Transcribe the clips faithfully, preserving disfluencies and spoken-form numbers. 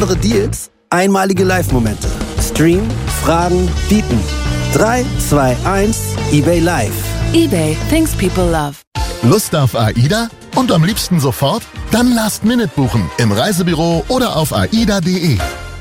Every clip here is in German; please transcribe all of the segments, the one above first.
Besondere Deals, einmalige Live-Momente. Stream, Fragen, bieten. drei, zwei, eins, eBay Live. eBay, things people love. Lust auf AIDA? Und am liebsten sofort? Dann Last Minute buchen im Reisebüro oder auf aida punkt de.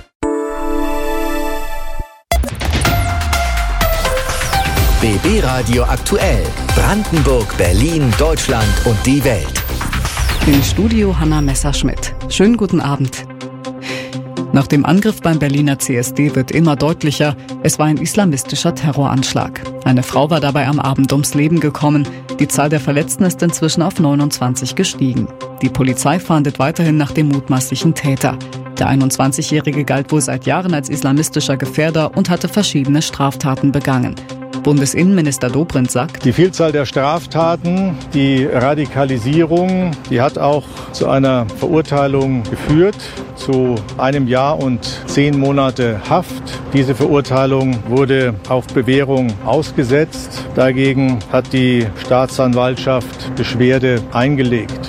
B B Radio aktuell. Brandenburg, Berlin, Deutschland und die Welt. Im Studio Hanna Messerschmidt. Schönen guten Abend. Nach dem Angriff beim Berliner C S D wird immer deutlicher, es war ein islamistischer Terroranschlag. Eine Frau war dabei am Abend ums Leben gekommen. Die Zahl der Verletzten ist inzwischen auf neunundzwanzig gestiegen. Die Polizei fahndet weiterhin nach dem mutmaßlichen Täter. Der einundzwanzigjährige galt wohl seit Jahren als islamistischer Gefährder und hatte verschiedene Straftaten begangen. Bundesinnenminister Dobrindt sagt: Die Vielzahl der Straftaten, die Radikalisierung, die hat auch zu einer Verurteilung geführt, zu einem Jahr und zehn Monate Haft. Diese Verurteilung wurde auf Bewährung ausgesetzt. Dagegen hat die Staatsanwaltschaft Beschwerde eingelegt.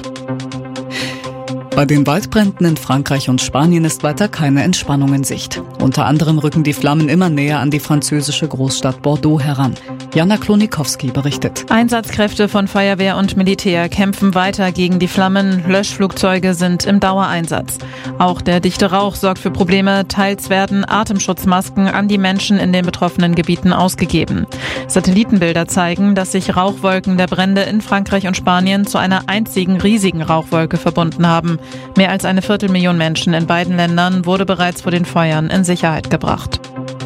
Bei den Waldbränden in Frankreich und Spanien ist weiter keine Entspannung in Sicht. Unter anderem rücken die Flammen immer näher an die französische Großstadt Bordeaux heran. Jana Klonikowski berichtet. Einsatzkräfte von Feuerwehr und Militär kämpfen weiter gegen die Flammen. Löschflugzeuge sind im Dauereinsatz. Auch der dichte Rauch sorgt für Probleme. Teils werden Atemschutzmasken an die Menschen in den betroffenen Gebieten ausgegeben. Satellitenbilder zeigen, dass sich Rauchwolken der Brände in Frankreich und Spanien zu einer einzigen riesigen Rauchwolke verbunden haben. Mehr als eine Viertelmillion Menschen in beiden Ländern wurde bereits vor den Feuern in Sicherheit gebracht.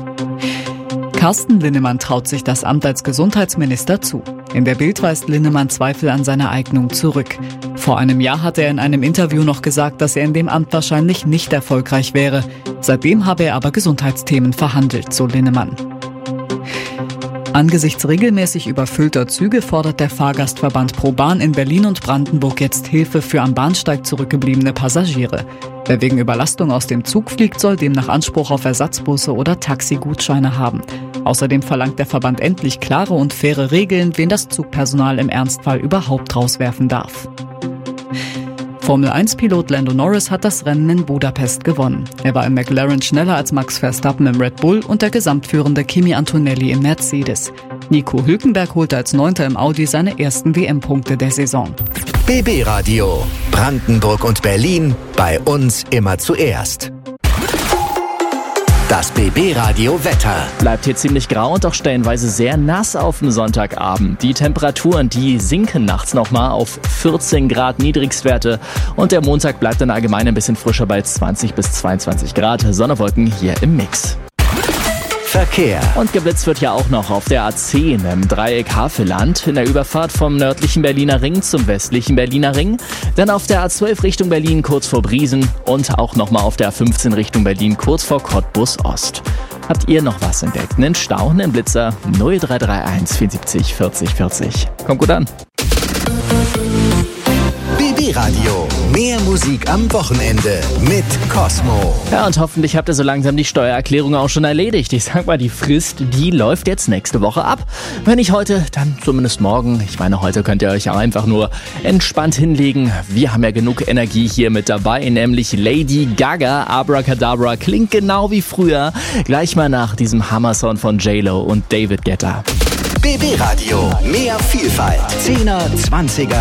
Carsten Linnemann traut sich das Amt als Gesundheitsminister zu. In der Bild weist Linnemann Zweifel an seiner Eignung zurück. Vor einem Jahr hatte er in einem Interview noch gesagt, dass er in dem Amt wahrscheinlich nicht erfolgreich wäre. Seitdem habe er aber Gesundheitsthemen verhandelt, so Linnemann. Angesichts regelmäßig überfüllter Züge fordert der Fahrgastverband ProBahn in Berlin und Brandenburg jetzt Hilfe für am Bahnsteig zurückgebliebene Passagiere. Wer wegen Überlastung aus dem Zug fliegt, soll demnach Anspruch auf Ersatzbusse oder Taxigutscheine haben. Außerdem verlangt der Verband endlich klare und faire Regeln, wen das Zugpersonal im Ernstfall überhaupt rauswerfen darf. Formel eins Pilot Lando Norris hat das Rennen in Budapest gewonnen. Er war im McLaren schneller als Max Verstappen im Red Bull und der gesamtführende Kimi Antonelli im Mercedes. Nico Hülkenberg holte als Neunter im Audi seine ersten W M-Punkte der Saison. B B Radio. Brandenburg und Berlin. Bei uns immer zuerst. Das B B Radio Wetter. Bleibt hier ziemlich grau und auch stellenweise sehr nass auf dem Sonntagabend. Die Temperaturen, die sinken nachts nochmal auf vierzehn Grad Niedrigstwerte. Und der Montag bleibt dann allgemein ein bisschen frischer bei zwanzig bis zweiundzwanzig Grad. Sonnewolken hier im Mix. Verkehr. Und geblitzt wird ja auch noch auf der A zehn im Dreieck Havelland, in der Überfahrt vom nördlichen Berliner Ring zum westlichen Berliner Ring, dann auf der A zwölf Richtung Berlin kurz vor Briesen und auch nochmal auf der A fünfzehn Richtung Berlin kurz vor Cottbus Ost. Habt ihr noch was entdeckt? Einen Stau, einen Blitzer? null drei drei eins vierundsiebzig vierzig vierzig. Kommt gut an. B B Radio. Mehr Musik am Wochenende mit Cosmo. Ja, und hoffentlich habt ihr so langsam die Steuererklärung auch schon erledigt. Ich sag mal, die Frist, die läuft jetzt nächste Woche ab. Wenn nicht heute, dann zumindest morgen. Ich meine, heute könnt ihr euch auch einfach nur entspannt hinlegen. Wir haben ja genug Energie hier mit dabei, nämlich Lady Gaga. Abracadabra klingt genau wie früher. Gleich mal nach diesem Hammer-Sound von J-Lo und David Guetta. B B Radio. Mehr Vielfalt. Zehner, Zwanziger.